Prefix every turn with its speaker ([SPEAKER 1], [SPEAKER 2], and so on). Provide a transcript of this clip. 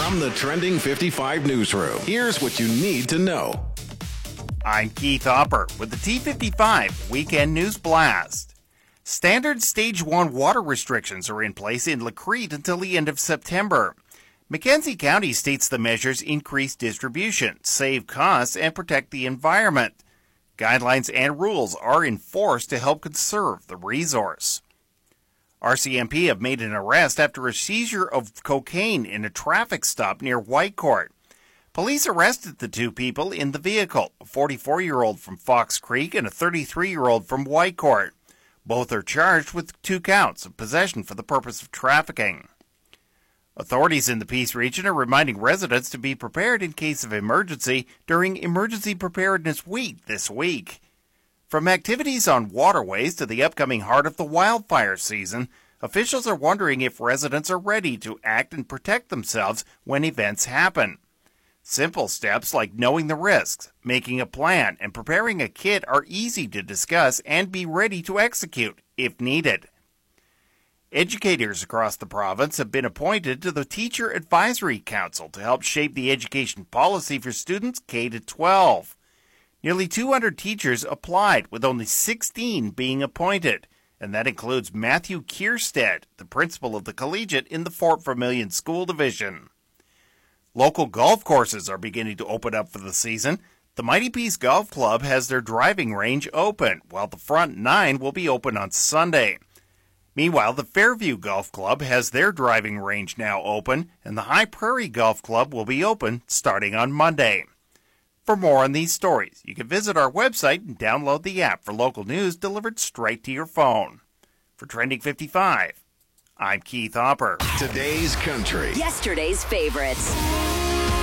[SPEAKER 1] From the Trending 55 newsroom, here's what you need to know.
[SPEAKER 2] I'm Keith Hopper with the T55 Weekend News Blast. Standard Stage 1 water restrictions are in place in Lacrete until the end of September. Mackenzie County states the measures increase distribution, save costs, and protect the environment. Guidelines and rules are enforced to help conserve the resource. RCMP have made an arrest after a seizure of cocaine in a traffic stop near Whitecourt. Police arrested the two people in the vehicle, a 44-year-old from Fox Creek and a 33-year-old from Whitecourt. Both are charged with 2 counts of possession for the purpose of trafficking. Authorities in the Peace region are reminding residents to be prepared in case of emergency during Emergency Preparedness Week this week. From activities on waterways to the upcoming heart of the wildfire season, officials are wondering if residents are ready to act and protect themselves when events happen. Simple steps like knowing the risks, making a plan, and preparing a kit are easy to discuss and be ready to execute if needed. Educators across the province have been appointed to the Teacher Advisory Council to help shape the education policy for students K-12. Nearly 200 teachers applied, with only 16 being appointed, and that includes Matthew Kierstead, the principal of the Collegiate in the Fort Vermilion School Division. Local golf courses are beginning to open up for the season. The Mighty Peace Golf Club has their driving range open, while the Front 9 will be open on Sunday. Meanwhile, the Fairview Golf Club has their driving range now open, and the High Prairie Golf Club will be open starting on Monday. For more on these stories, you can visit our website and download the app for local news delivered straight to your phone. For Trending 55, I'm Keith Hopper.
[SPEAKER 1] Today's country.
[SPEAKER 3] Yesterday's favorites.